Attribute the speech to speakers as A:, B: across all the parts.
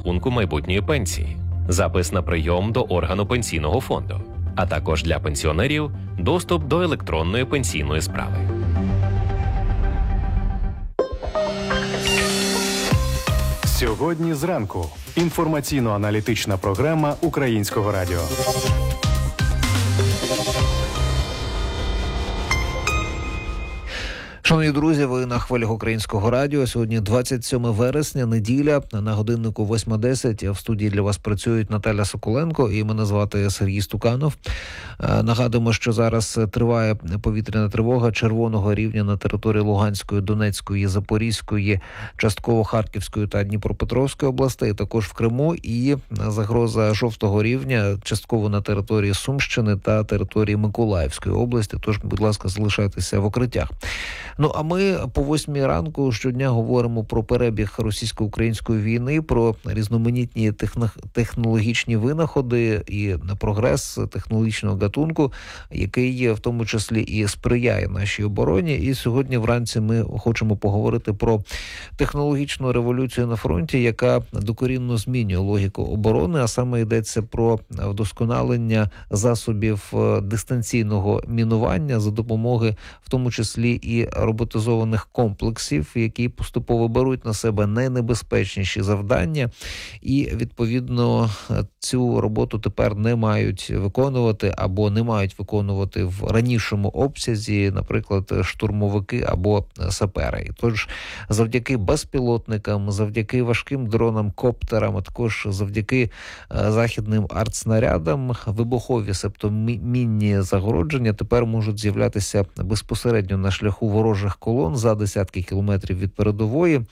A: рахунку майбутньої пенсії, запис на прийом до органу пенсійного фонду, а також для пенсіонерів доступ до електронної пенсійної справи.
B: Сьогодні зранку. Інформаційно-аналітична програма Українського радіо.
C: Шановні друзі, ви на хвилях Українського радіо. Сьогодні 27 вересня, неділя, на годиннику 8:10. В студії для вас працюють Наталя Соколенко і мене звати Сергій Стуканов. Нагадуємо, що зараз триває повітряна тривога червоного рівня на території Луганської, Донецької, Запорізької, частково Харківської та Дніпропетровської областей, також в Криму, і загроза жовтого рівня частково на території Сумщини та території Миколаївської області. Тож, будь ласка, залишайтеся в укриттях. Ну, а ми по 8 ранку щодня говоримо про перебіг російсько-української війни, про різноманітні технологічні винаходи і прогрес технологічного гатунку, який в тому числі і сприяє нашій обороні. І сьогодні вранці ми хочемо поговорити про технологічну революцію на фронті, яка докорінно змінює логіку оборони, а саме йдеться про вдосконалення засобів дистанційного мінування за допомоги, в тому числі і роботизованих комплексів, які поступово беруть на себе найнебезпечніші завдання, і, відповідно, цю роботу тепер не мають виконувати або не мають виконувати в ранішому обсязі, наприклад, штурмовики або сапери. Тож, завдяки безпілотникам, завдяки важким дронам, коптерам, а також завдяки західним артснарядам, вибухові, себто мінні загородження тепер можуть з'являтися безпосередньо на шляху ворожих колон за десятки кілометрів від передової.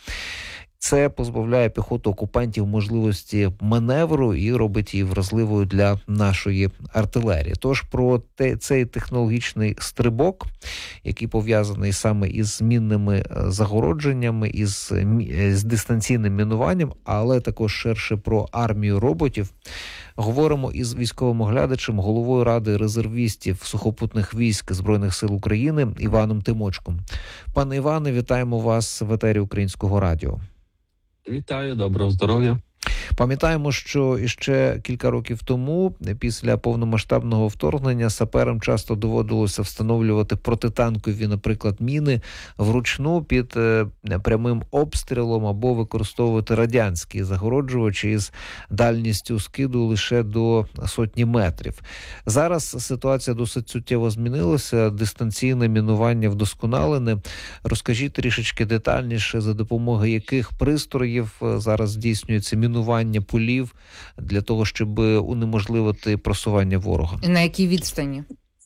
C: Це позбавляє піхоту окупантів можливості маневру і робить її вразливою для нашої артилерії. Тож про цей технологічний стрибок, який пов'язаний саме із змінними загородженнями, із дистанційним мінуванням, але також ширше про армію роботів, говоримо із військовим оглядачем, головою Ради резервістів сухопутних військ Збройних сил України Іваном Тимочком. Пане Іване, вітаємо вас в етері Українського радіо.
D: Вітаю, доброго здоров'я.
C: Пам'ятаємо, що іще кілька років тому, після повномасштабного вторгнення, саперам часто доводилося встановлювати протитанкові, наприклад, міни вручну під прямим обстрілом або використовувати радянські загороджувачі із дальністю скиду лише до сотні метрів. Зараз ситуація досить суттєво змінилася, дистанційне мінування вдосконалене. Розкажіть трішечки детальніше, за допомогою яких пристроїв зараз здійснюється мінування полів для того, щоб унеможливити просування ворога.
E: На якій відстані?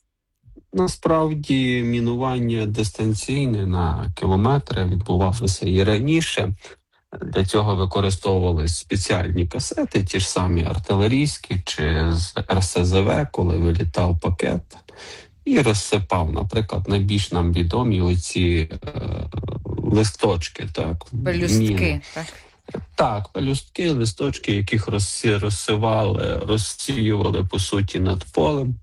D: Насправді мінування дистанційне на кілометри відбувалося і раніше. Для цього використовувалися спеціальні касети, ті ж самі артилерійські чи з РСЗВ, коли вилітав пакет і розсипав, наприклад, найбільш нам відомі оці листочки, так?
E: Пелюстки, так?
D: Так, пелюстки, листочки, яких розсіювали, по суті, над полем.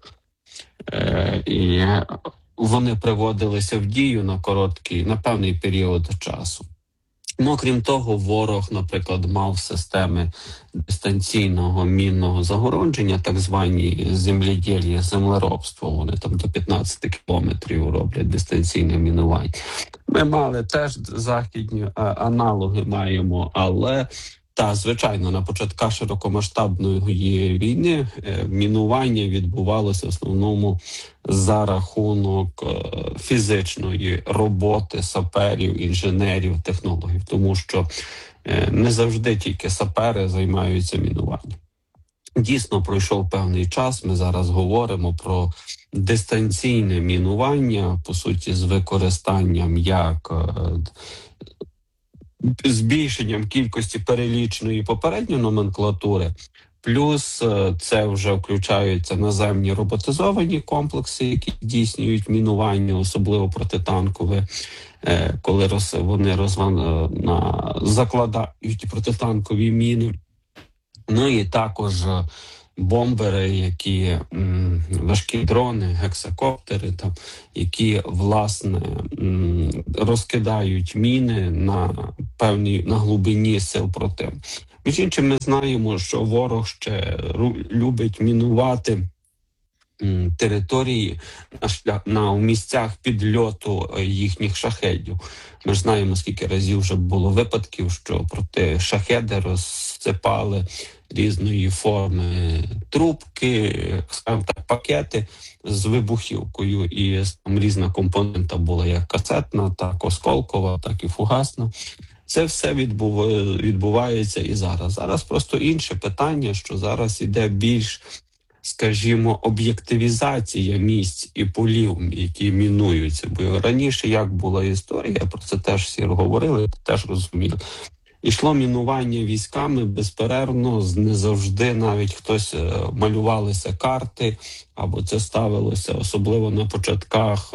D: І вони приводилися в дію на певний період часу. Ну, крім того, ворог, наприклад, мав системи дистанційного мінного загородження, так звані земледілля, землеробство. Вони там до 15 кілометрів роблять дистанційне мінування. Ми мали теж західні аналоги маємо, але звичайно, на початках широкомасштабної війни мінування відбувалося в основному за рахунок фізичної роботи саперів, інженерів, технологів, тому що не завжди тільки сапери займаються мінуванням. Дійсно, пройшов певний час, ми зараз говоримо про дистанційне мінування, по суті, з використанням як збільшенням кількості перелічної попередньої номенклатури, плюс це вже включаються наземні роботизовані комплекси, які здійснюють мінування, особливо протитанкове, коли вони закладають протитанкові міни. Ну і також бомбери, які важкі дрони, гексакоптери, які, власне, розкидають міни на глибині сил противника. Між іншим, ми знаємо, що ворог ще любить мінувати території у місцях підльоту їхніх шахедів. Ми ж знаємо, скільки разів вже було випадків, що проти шахеди розсипали різної форми трубки, скажімо так, пакети з вибухівкою. І там різна компонента була як касетна, так осколкова, так і фугасна. Це все відбувається і зараз. Зараз просто інше питання, що зараз іде більш, скажімо, об'єктивізація місць і полів, які мінуються. Бо раніше як була історія, про це теж всі говорили, теж розуміли. Ішло мінування військами безперервно, не завжди навіть хтось малювалися карти, або це ставилося, особливо на початках,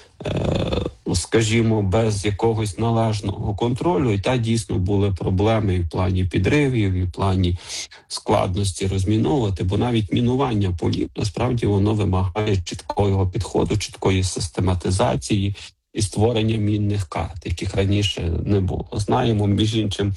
D: скажімо, без якогось належного контролю. І дійсно були проблеми і в плані підривів, і в плані складності розміновувати, бо навіть мінування полів, насправді, воно вимагає чіткого підходу, чіткої систематизації і створення мінних карт, яких раніше не було. Знаємо, між іншим,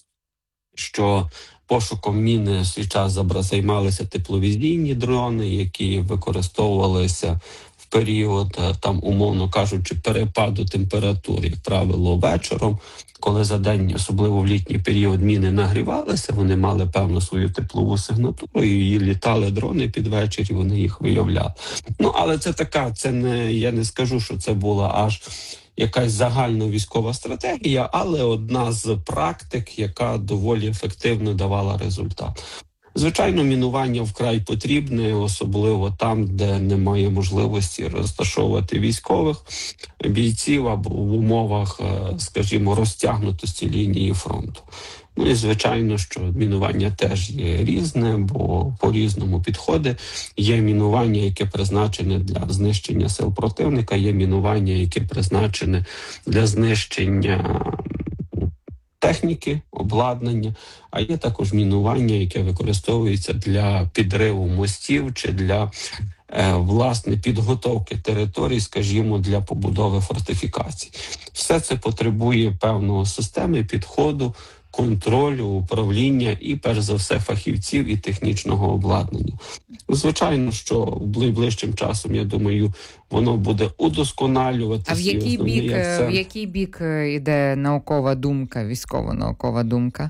D: що пошуком міни в свій час займалися тепловізійні дрони, які використовувалися в період, там, умовно кажучи, перепаду температур, як правило, вечором, коли за день, особливо в літній період, міни нагрівалися, вони мали певну свою теплову сигнатуру, і літали дрони під вечір, і вони їх виявляли. Але це така, я не скажу, що це була аж якась загальна військова стратегія, але одна з практик, яка доволі ефективно давала результат. Звичайно, мінування вкрай потрібне, особливо там, де немає можливості розташовувати військових бійців або в умовах, скажімо, розтягнутості лінії фронту. І, звичайно, що мінування теж є різне, бо по-різному підходи. Є мінування, яке призначене для знищення сил противника, є мінування, яке призначене для знищення техніки, обладнання, а є також мінування, яке використовується для підриву мостів чи для, власне, підготовки територій, скажімо, для побудови фортифікацій. Все це потребує певної системи, підходу, контролю, управління і, перш за все, фахівців і технічного обладнання. Звичайно, що ближчим часом, я думаю, воно буде удосконалюватися.
E: А в який бік іде наукова думка, військово-наукова думка?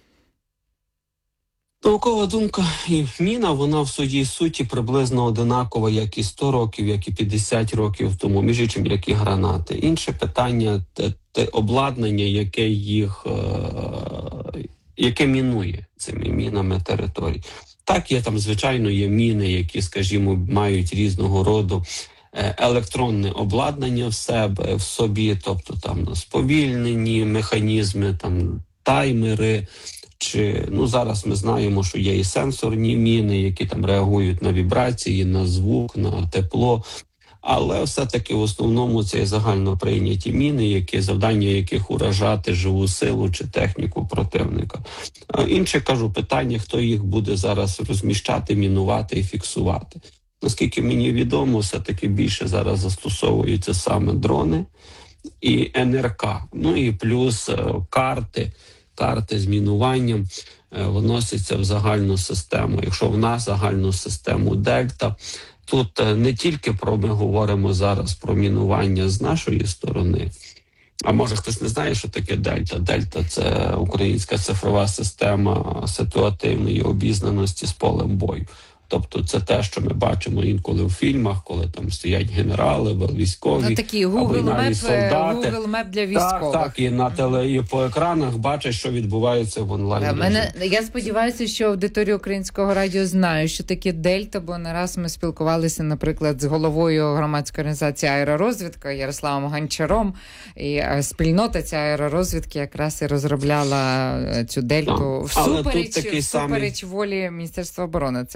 D: Наукова думка і міна, вона в своїй суті приблизно одинакова, як і 100 років, як і 50 років тому, між іншим, як і гранати. Інше питання – те обладнання, яке мінує цими мінами територій. Так, звичайно, є міни, які, скажімо, мають різного роду електронне обладнання в собі, тобто там сповільнені механізми, там таймери, зараз ми знаємо, що є і сенсорні міни, які там реагують на вібрації, на звук, на тепло. Але все-таки в основному це загально прийняті міни, завдання яких уражати живу силу чи техніку противника. Інше, питання, хто їх буде зараз розміщати, мінувати і фіксувати. Наскільки мені відомо, все-таки більше зараз застосовуються саме дрони і НРК. І плюс карти з мінуванням вносяться в загальну систему. Якщо в нас загальну систему Дельта, тут не тільки ми говоримо зараз про мінування з нашої сторони, а може хтось не знає, що таке Дельта. Дельта – це українська цифрова система ситуативної обізнаності з полем бою. Тобто це те, що ми бачимо інколи в фільмах, коли там стоять генерали, військові,
E: такі
D: або навіть солдати.
E: Google Map для військових.
D: Так, і по екранах бачать, що відбувається в онлайн.
E: Я сподіваюся, що аудиторія Українського радіо знає, що таке Дельта, бо не раз ми спілкувалися, наприклад, з головою громадської організації «Аеророзвідка» Ярославом Ганчаром, і спільнота ця аеророзвідки якраз і розробляла цю Дельту всупереч волі Міністерства оборони. Це важливо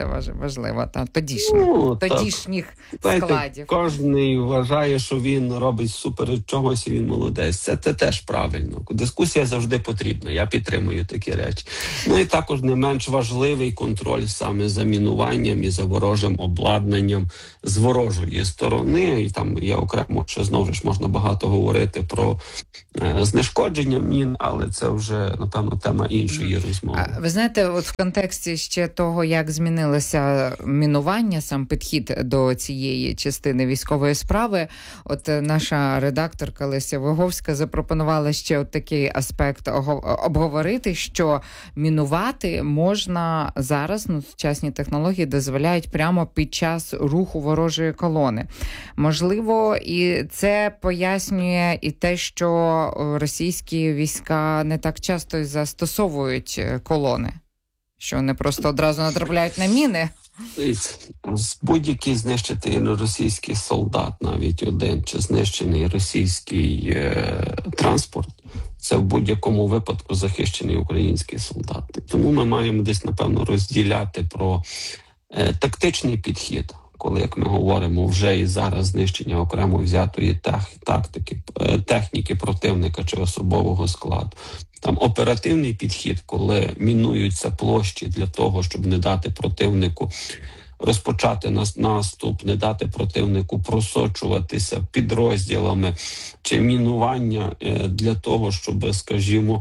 E: важливо, тодішніх складів.
D: Кожен вважає, що він робить супер чогось і він молодець. Це теж правильно. Дискусія завжди потрібна, я підтримую такі речі. Ну і також не менш важливий контроль саме за мінуванням і за ворожим обладнанням з ворожої сторони. І там є окремо, що знову ж можна багато говорити про знешкодження мін, але це вже, напевно, тема іншої розмови.
E: Ви знаєте, от в контексті ще того, як змінилося мінування, сам підхід до цієї частини військової справи, от наша редакторка Леся Виговська запропонувала ще от такий аспект обговорити, що мінувати можна зараз, сучасні технології дозволяють прямо під час руху ворожої колони. Можливо, і це пояснює і те, що російські війська не так часто застосовують колони, що вони просто одразу натрапляють на міни.
D: Будь-який знищений російський солдат, навіть один, чи знищений російський транспорт, це в будь-якому випадку захищений український солдат. Тому ми маємо десь, напевно, розділяти про тактичний підхід, коли, як ми говоримо, вже і зараз знищення окремо взятої техніки противника чи особового складу. Там оперативний підхід, коли мінуються площі для того, щоб не дати противнику розпочати наступ, не дати противнику просочуватися підрозділами, чи мінування для того, щоб, скажімо,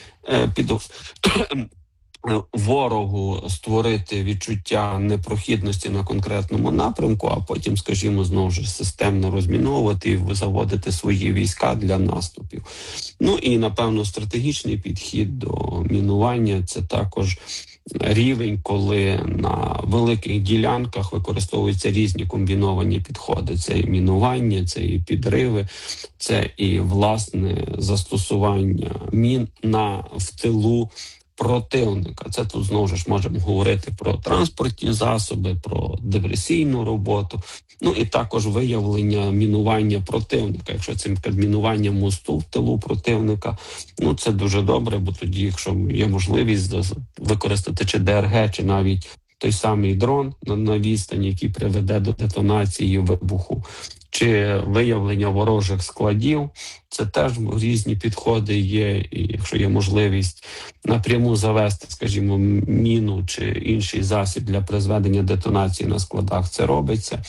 D: ворогу створити відчуття непрохідності на конкретному напрямку, а потім, скажімо, знову ж системно розміновувати і заводити свої війська для наступів. Ну і, напевно, стратегічний підхід до мінування – це також рівень, коли на великих ділянках використовуються різні комбіновані підходи. Це і мінування, це і підриви, це і, власне, застосування мін в тилу противника. Це тут, знову ж, можемо говорити про транспортні засоби, про диверсійну роботу, ну і також виявлення мінування противника. Якщо це мінування мосту в тилу противника, ну це дуже добре, бо тоді, якщо є можливість використати чи ДРГ, чи навіть той самий дрон на відстані, який приведе до детонації вибуху, чи виявлення ворожих складів, це теж різні підходи є, і якщо є можливість напряму завести, скажімо, міну чи інший засіб для призведення детонації на складах, це робиться.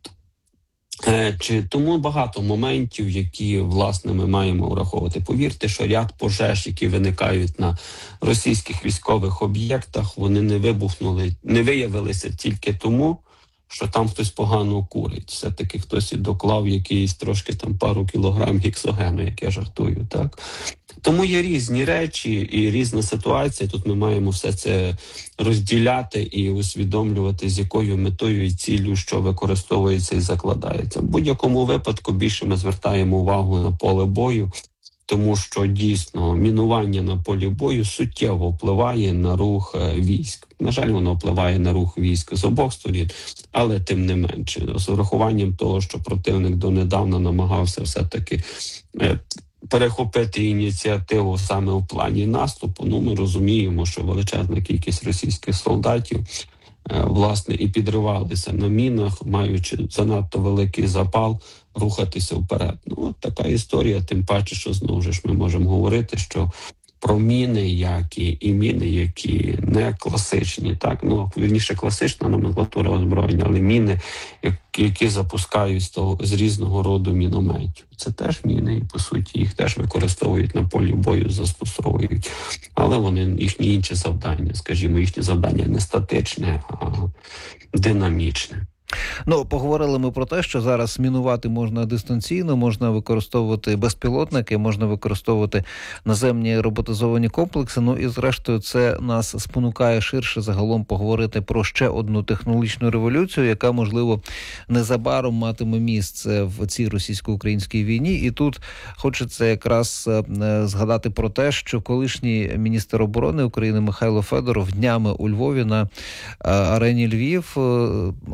D: Тому багато моментів, які, власне, ми маємо враховувати. Повірте, що ряд пожеж, які виникають на російських військових об'єктах, вони не виявилися тільки тому, що там хтось погано курить. Все-таки хтось і доклав якийсь трошки там пару кілограм гексогену, як я жартую, так? Тому є різні речі і різна ситуація. Тут ми маємо все це розділяти і усвідомлювати, з якою метою і ціллю, що використовується і закладається. В будь-якому випадку більше ми звертаємо увагу на поле бою, тому що дійсно мінування на полі бою суттєво впливає на рух військ. На жаль, воно впливає на рух військ з обох сторін, але тим не менше, з урахуванням того, що противник донедавна намагався все-таки перехопити ініціативу саме у плані наступу, ну ми розуміємо, що величезна кількість російських солдатів власне і підривалися на мінах, маючи занадто великий запал рухатися вперед. Ну, от така історія, тим паче, що знову ж ми можемо говорити, що про міни, які і міни, які не класичні, так, ну, вірніше, класична номенклатура озброєння, але міни, які запускають з різного роду мінометів. Це теж міни, і, по суті, їх теж використовують на полі бою, застосовують. Але вони, їхні інші завдання, скажімо, їхнє завдання не статичне, а динамічне.
C: Ну, поговорили ми про те, що зараз мінувати можна дистанційно, можна використовувати безпілотники, можна використовувати наземні роботизовані комплекси. Ну і зрештою це нас спонукає ширше загалом поговорити про ще одну технологічну революцію, яка, можливо, незабаром матиме місце в цій російсько-українській війні. І тут хочеться якраз згадати про те, що колишній міністр оборони України Михайло Федоров днями у Львові на арені Львів анонсував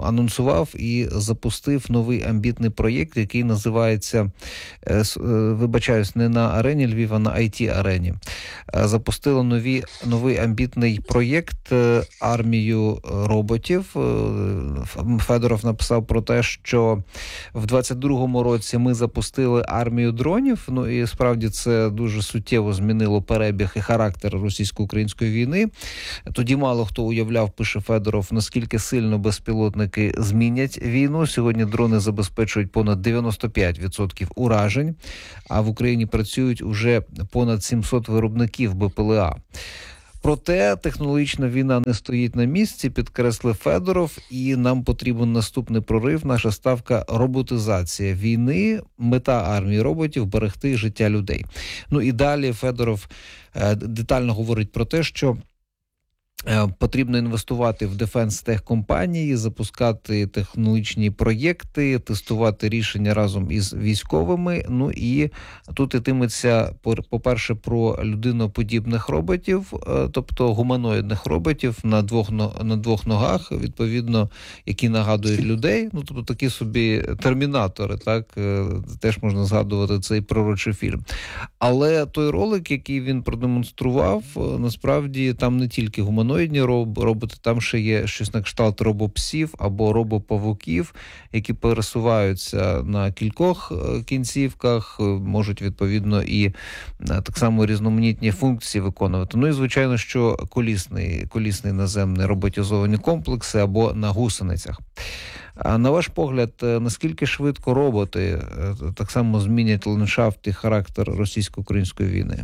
C: інвестував і запустив новий амбітний проєкт, який називається, вибачаюсь, не на арені Львів, а на IT-арені. Запустило новий амбітний проєкт армію роботів. Федоров написав про те, що в 22-му році ми запустили армію дронів, ну і справді це дуже суттєво змінило перебіг і характер російсько-української війни. Тоді мало хто уявляв, пише Федоров, наскільки сильно безпілотники змінять війну. Сьогодні дрони забезпечують понад 95% уражень, а в Україні працюють уже понад 700 виробників БПЛА. Проте технологічна війна не стоїть на місці, підкреслив Федоров, і нам потрібен наступний прорив. Наша ставка – роботизація війни, мета армії роботів – берегти життя людей. Ну і далі Федоров детально говорить про те, що потрібно інвестувати в дефенс-техкомпанії, запускати технологічні проєкти, тестувати рішення разом із військовими. Ну і тут йтиметься, по-перше, про людиноподібних роботів, тобто гуманоїдних роботів на двох ногах, відповідно, які нагадують людей. Ну, тобто такі собі термінатори, так? Теж можна згадувати цей пророчий фільм. Але той ролик, який він продемонстрував, насправді там не тільки гуманоїдні роботи, там ще є щось на кшталт робопсів або робопавуків, які пересуваються на кількох кінцівках, можуть, відповідно, і так само різноманітні функції виконувати. Ну і, звичайно, що колісний наземний роботизовані комплекси або на гусеницях. А на ваш погляд, наскільки швидко роботи так само змінять ландшафт і характер російсько-української війни?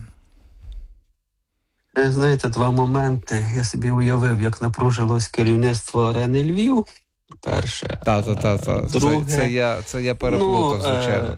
D: Знаєте, два моменти. Я собі уявив, як напружилось керівництво арени Львів. Перше.
C: Друге, це я переплутав, звичайно.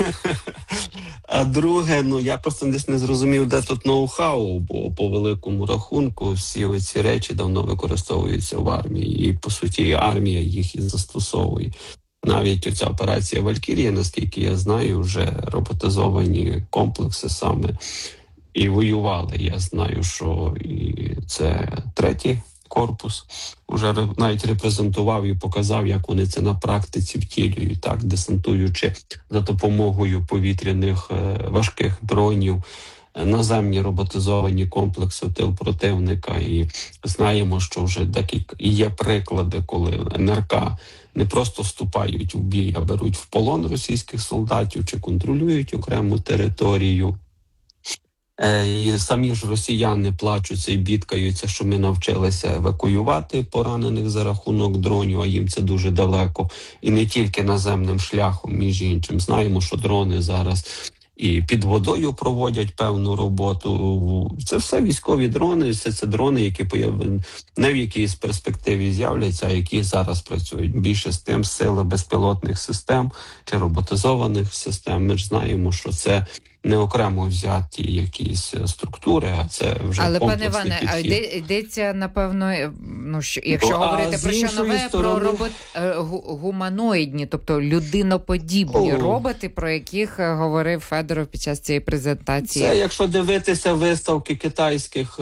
D: А друге, я просто десь не зрозумів, де тут ноу-хау, бо по великому рахунку всі оці речі давно використовуються в армії. І, по суті, армія їх і застосовує. Навіть оця операція «Валькірія», наскільки я знаю, вже роботизовані комплекси саме і воювали. Я знаю, що і це третій корпус вже навіть репрезентував і показав, як вони це на практиці втілюють, так, десантуючи за допомогою повітряних важких дронів наземні роботизовані комплекси в тил противника. І знаємо, що вже декілька і є приклади, коли НРК не просто вступають в бій, а беруть в полон російських солдатів чи контролюють окрему територію. І самі ж росіяни плачуться і бідкаються, що ми навчилися евакуювати поранених за рахунок дронів, а їм це дуже далеко. І не тільки наземним шляхом, між іншим. Знаємо, що дрони зараз і під водою проводять певну роботу. Це все військові дрони, все це дрони, які не в якійсь перспективі з'являться, а які зараз працюють. Більше з тим сили безпілотних систем чи роботизованих систем. Ми ж знаємо, що це не окремо взяті якісь структури, а це вже
E: але,
D: комплексний
E: пане Іване,
D: підхід.
E: Йдеться, напевно, якщо говорити про що нове, про гуманоїдні, тобто людиноподібні роботи, про яких говорив Федоров під час цієї презентації.
D: Це, якщо дивитися виставки китайських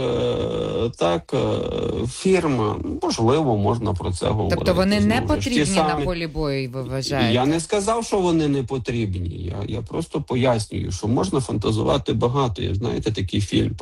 D: фірм, можливо, можна про це говорити.
E: Тобто вони не потрібні на полі бою, ви вважаєте?
D: Я не сказав, що вони не потрібні. Я просто пояснюю, що можна фантазувати багато. Знаєте, такий фільм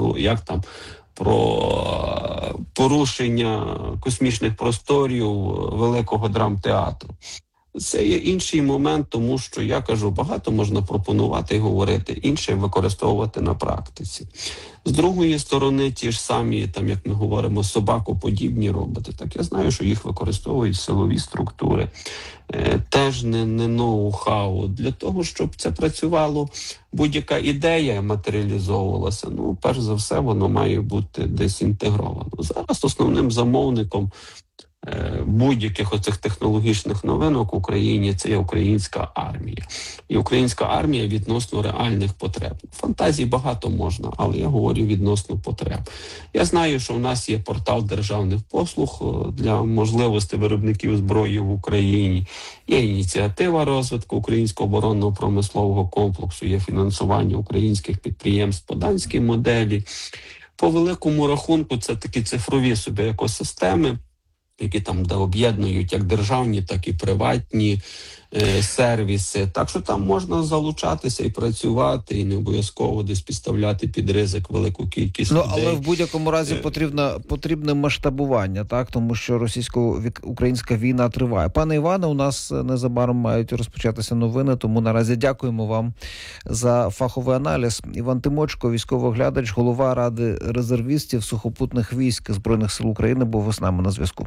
D: про порушення космічних просторів великого драмтеатру. Це є інший момент, тому що, я кажу, багато можна пропонувати і говорити, інше використовувати на практиці. З другої сторони, ті ж самі, як ми говоримо, собакоподібні роботи. Так, я знаю, що їх використовують силові структури. Теж не ноу-хау. Для того, щоб це працювало, будь-яка ідея матеріалізовувалася, перш за все, воно має бути десь інтегровано. Зараз основним замовником будь-яких оцих технологічних новинок в Україні це є українська армія. І українська армія відносно реальних потреб. Фантазій багато можна, але я говорю відносно потреб. Я знаю, що в нас є портал державних послуг для можливості виробників зброї в Україні. Є ініціатива розвитку українського оборонно-промислового комплексу, є фінансування українських підприємств по данській моделі. По великому рахунку це такі цифрові собі екосистеми, які там де об'єднують як державні, так і приватні сервіси. Так що там можна залучатися і працювати, і не обов'язково десь підставляти під ризик велику кількість людей.
C: Але в будь-якому разі потрібне масштабування, так? Тому що російсько-українська війна триває. Пане Іване, у нас незабаром мають розпочатися новини, тому наразі дякуємо вам за фаховий аналіз. Іван Тимочко, військовий оглядач, голова Ради резервістів сухопутних військ Збройних сил України, був з нами на зв'язку.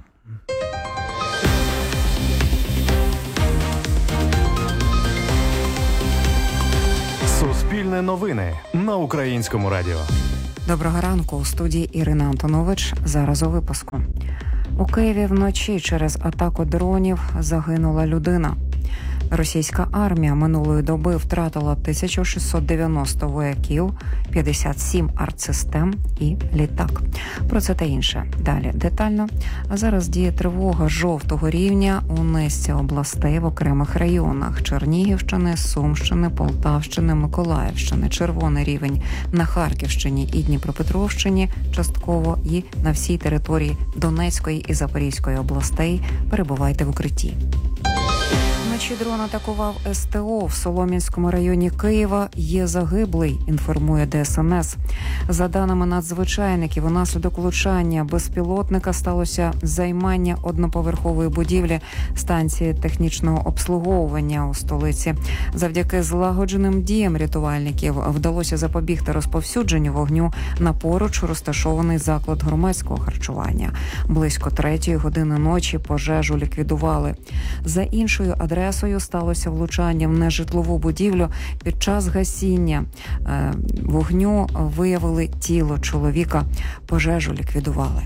B: Суспільне новини на Українському радіо.
F: Доброго ранку. У студії Ірина Антонович. Зараз у випуску. У Києві вночі через атаку дронів загинула людина. Російська армія минулої доби втратила 1690 вояків, 57 артсистем і літак. Про це та інше далі детально. А зараз діє тривога жовтого рівня у низці областей в окремих районах: Чернігівщини, Сумщини, Полтавщини, Миколаївщини. Червоний рівень на Харківщині і Дніпропетровщині частково, і на всій території Донецької і Запорізької областей. Перебувайте в укритті. Вночі дрон атакував СТО в Солом'янському районі Києва. Є загиблий, інформує ДСНС. За даними надзвичайників, унаслідок влучання безпілотника сталося займання одноповерхової будівлі станції технічного обслуговування у столиці. Завдяки злагодженим діям рятувальників вдалося запобігти розповсюдженню вогню на поруч розташований заклад громадського харчування. Близько 3-ї години ночі пожежу ліквідували. За іншою адресою сталося влучання в нежитлову будівлю. Під час гасіння вогню виявили тіло чоловіка. Пожежу ліквідували.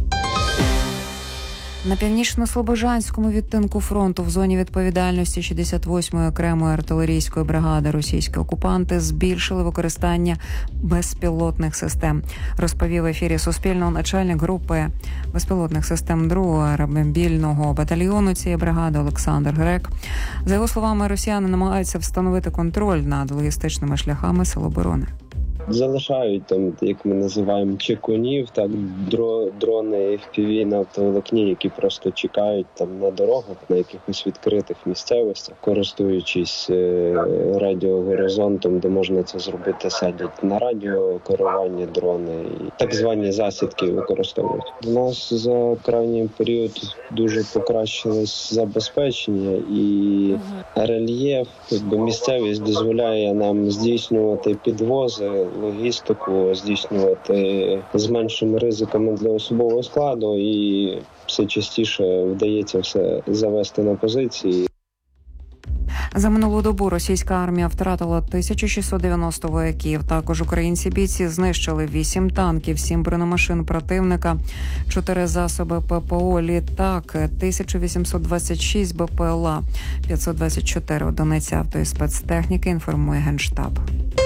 F: На північно-слобожанському відтинку фронту в зоні відповідальності 68-ї окремої артилерійської бригади російські окупанти збільшили використання безпілотних систем. Розповів в ефірі Суспільного начальник групи безпілотних систем 2-го аеромобільного батальйону цієї бригади Олександр Грек. За його словами, росіяни намагаються встановити контроль над логістичними шляхами Сил оборони.
G: Залишають там, як ми називаємо, чекунів, так, дрони FPV на оптоволокні, які просто чекають там на дорогах, на якихось відкритих місцевостях, користуючись радіогоризонтом, де можна це зробити, садять на радіокерування дрони і так звані засідки використовують. У нас за крайній період дуже покращилось забезпечення і рельєф, якби місцевість дозволяє нам здійснювати підвози, логістику, здійснювати з меншими ризиками для особового складу, і все частіше вдається все завести на позиції.
F: За минулу добу російська армія втратила 1690 вояків. Також українці бійці знищили 8 танків, 7 бронемашин противника, 4 засоби ППО, літак, 1826 БПЛА, 524 одиниці авто і спецтехніки, інформує Генштаб.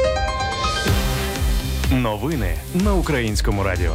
B: Новини на Українському радіо.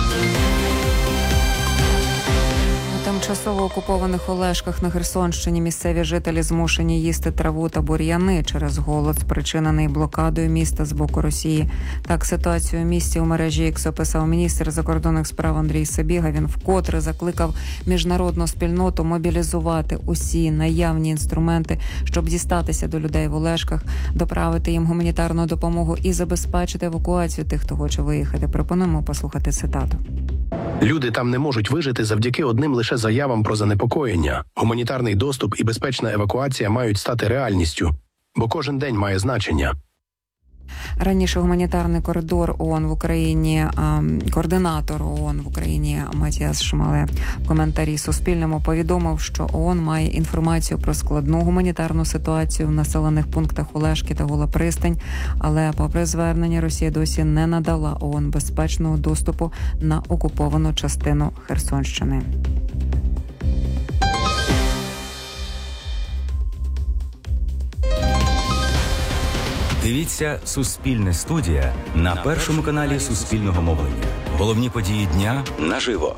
F: У тимчасово окупованих Олешках на Херсонщині місцеві жителі змушені їсти траву та бур'яни через голод, спричинений блокадою міста з боку Росії. Так ситуацію у місті у мережі X описав міністр закордонних справ Андрій Сибіга. Він вкотре закликав міжнародну спільноту мобілізувати усі наявні інструменти, щоб дістатися до людей в Олешках, доправити їм гуманітарну допомогу і забезпечити евакуацію тих, хто хоче виїхати. Пропонуємо послухати цитату.
H: Люди там не можуть вижити завдяки одним лише заявам про занепокоєння. Гуманітарний доступ і безпечна евакуація мають стати реальністю, бо кожен день має значення.
F: Раніше гуманітарний коридор ООН в Україні, координатор ООН в Україні Матіас Шмале в коментарі Суспільному повідомив, що ООН має інформацію про складну гуманітарну ситуацію в населених пунктах Олешки та Гола Пристань, але попри звернення Росія досі не надала ООН безпечного доступу на окуповану частину Херсонщини.
I: Дивіться «Суспільне студія» на першому каналі Суспільного мовлення. Головні події дня наживо.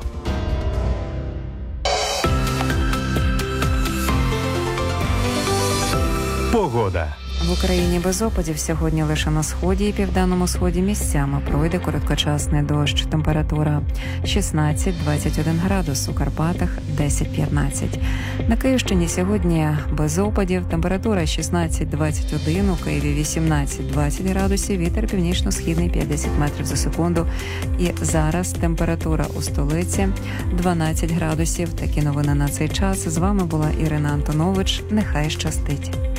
B: Погода.
F: В Україні без опадів. Сьогодні лише на сході і південному сході місцями пройде короткочасний дощ. Температура 16-21 градус, у Карпатах 10-15. На Київщині сьогодні без опадів. Температура 16-21, у Києві 18-20 градусів, вітер північно-східний 50 метрів за секунду. І зараз температура у столиці 12 градусів. Такі новини на цей час. З вами була Ірина Антонович. Нехай щастить.